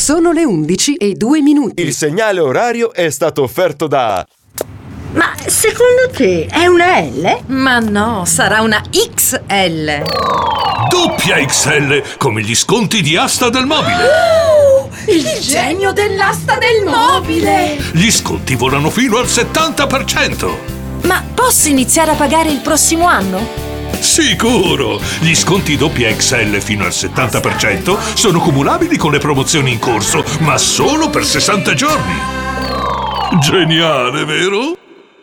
Sono le 11:02. Il segnale orario è stato offerto da... Ma secondo te è una L? Ma no, sarà una XL. Doppia XL, come gli sconti di Asta del Mobile. Il genio dell'asta del mobile! Gli sconti volano fino al 70%. Ma posso iniziare a pagare il prossimo anno? Sicuro! Gli sconti doppia XL fino al 70% sono cumulabili con le promozioni in corso, ma solo per 60 giorni. Geniale, vero?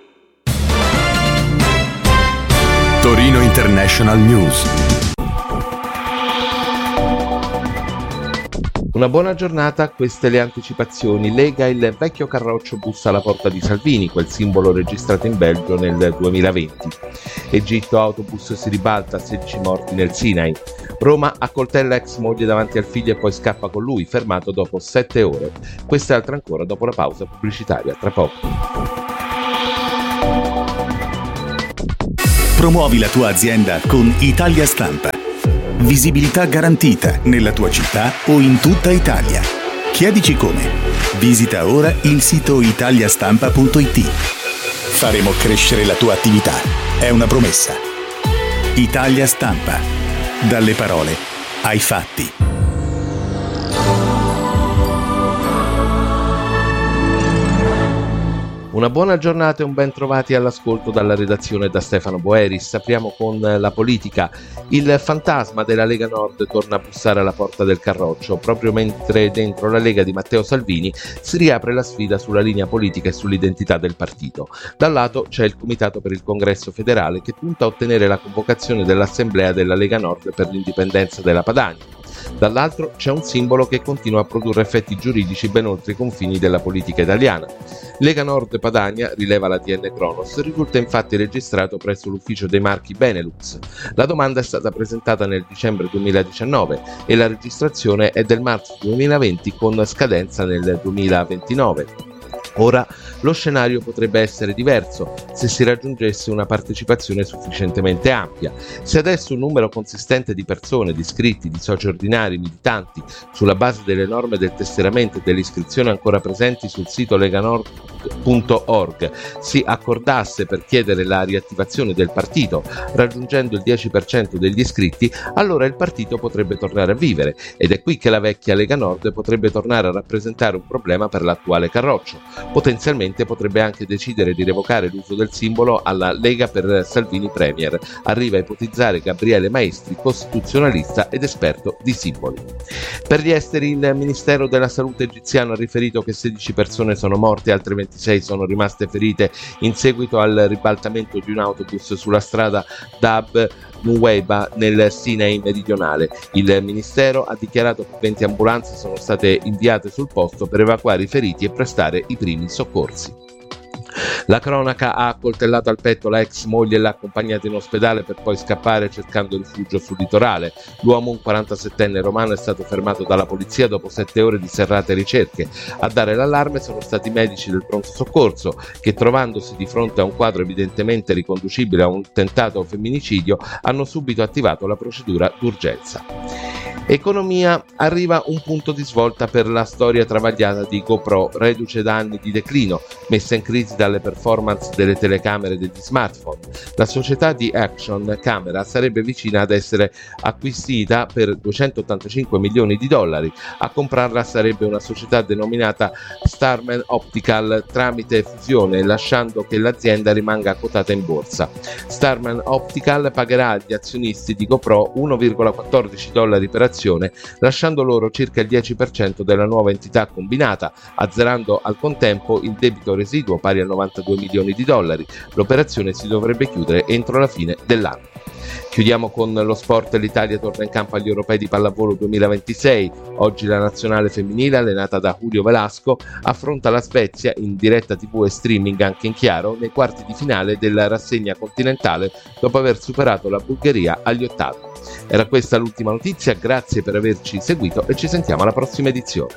Torino International News. Una buona giornata, queste le anticipazioni. Lega, il vecchio carroccio bussa alla porta di Salvini, quel simbolo registrato in Belgio nel 2020. Egitto, autobus si ribalta, 16 morti nel Sinai. Roma accoltella ex moglie davanti al figlio e poi scappa con lui, fermato dopo 7 ore. Questa e altra ancora dopo la pausa pubblicitaria, tra poco. Promuovi la tua azienda con Italia Stampa. Visibilità garantita nella tua città o in tutta Italia. Chiedici come. Visita ora il sito italiastampa.it. Faremo crescere la tua attività. È una promessa. Italia Stampa. Dalle parole ai fatti. Una buona giornata e un ben trovati all'ascolto dalla redazione da Stefano Boeris. Apriamo con la politica. Il fantasma della Lega Nord torna a bussare alla porta del carroccio, proprio mentre dentro la Lega di Matteo Salvini si riapre la sfida sulla linea politica e sull'identità del partito. Dal lato c'è il Comitato per il Congresso Federale che punta a ottenere la convocazione dell'Assemblea della Lega Nord per l'indipendenza della Padania. Dall'altro c'è un simbolo che continua a produrre effetti giuridici ben oltre i confini della politica italiana. Lega Nord Padania, rileva la TN Cronos, risulta infatti registrato presso l'ufficio dei marchi Benelux. La domanda è stata presentata nel dicembre 2019 e la registrazione è del marzo 2020 con scadenza nel 2029. Ora lo scenario potrebbe essere diverso se si raggiungesse una partecipazione sufficientemente ampia. Se adesso un numero consistente di persone, di iscritti, di soci ordinari, militanti, sulla base delle norme del tesseramento e delle iscrizioni ancora presenti sul sito leganord.org si accordasse per chiedere la riattivazione del partito, raggiungendo il 10% degli iscritti, allora il partito potrebbe tornare a vivere ed è qui che la vecchia Lega Nord potrebbe tornare a rappresentare un problema per l'attuale carroccio. Potenzialmente potrebbe anche decidere di revocare l'uso del simbolo alla Lega per Salvini Premier. Arriva a ipotizzare Gabriele Maestri, costituzionalista ed esperto di simboli. Per gli esteri, il Ministero della Salute egiziano ha riferito che 16 persone sono morte e altre 26 sono rimaste ferite in seguito al ribaltamento di un autobus sulla strada Dab Nuweiba nel Sinai meridionale. Il Ministero ha dichiarato che 20 ambulanze sono state inviate sul posto per evacuare i feriti e prestare i primi soccorsi. La cronaca ha accoltellato al petto la ex moglie e l'ha accompagnata in ospedale per poi scappare cercando rifugio sul litorale. L'uomo, un 47enne romano, è stato fermato dalla polizia dopo 7 ore di serrate ricerche. A dare l'allarme sono stati i medici del pronto soccorso che, trovandosi di fronte a un quadro evidentemente riconducibile a un tentato femminicidio, hanno subito attivato la procedura d'urgenza. Economia, arriva un punto di svolta per la storia travagliata di GoPro, reduce da anni di declino, messa in crisi dalle performance delle telecamere degli smartphone. La società di Action Camera sarebbe vicina ad essere acquisita per $285 milioni. A comprarla sarebbe una società denominata Starman Optical tramite fusione, lasciando che l'azienda rimanga quotata in borsa. Starman Optical pagherà agli azionisti di GoPro $1,14 per azione, lasciando loro circa il 10% della nuova entità combinata, azzerando al contempo il debito residuo pari a $92 milioni. L'operazione si dovrebbe chiudere entro la fine dell'anno. Chiudiamo con lo sport. L'Italia torna in campo agli europei di pallavolo 2026. Oggi la nazionale femminile, allenata da Julio Velasco, affronta la Svezia in diretta TV e streaming anche in chiaro nei quarti di finale della rassegna continentale dopo aver superato la Bulgaria agli ottavi. Era questa l'ultima notizia, grazie per averci seguito e ci sentiamo alla prossima edizione.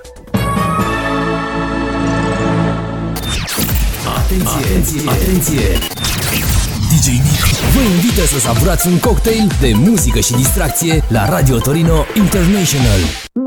Atenție! DJ Nick vă invită să savurați un cocktail de muzică și distracție la Radio Torino International.